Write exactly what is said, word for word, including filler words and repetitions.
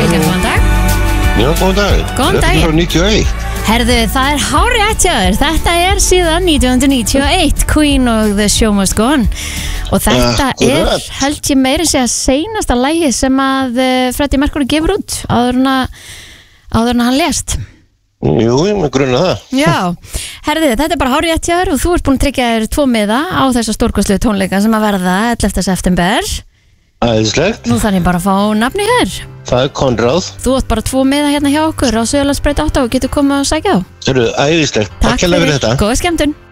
líka góðan dag. Já, góðan dag. Góðan daginn. Þetta er frá níutíu og eitt. Herðu, það er hárrétt hjá þér. Þetta er síðan nítján hundruð níutíu og eitt, Queen og The Show Must Go On. Og þetta Akkurat. er, held ég meira segja, seinasta lagi sem að uh, Freddie Mercury gefur út áður en að, áður en að hann lést. Jú, ég með grunna það. Já, herðu, þetta er bara hárrétt hjá þér og þú ert búin að tryggja þér tvo miða á þessa stórkostlegu tónleika sem að verða ellefta september. Æðislegt. Nú þarf ég bara að fá nafni hér. Það er Konráð. Þú átt bara tvo miða hérna hjá okkur á Suðurlandsbraut átta og getur komið og sækja þá. Það eru æðislegt. Takk hérlega fyrir þetta. Góða skemmtun.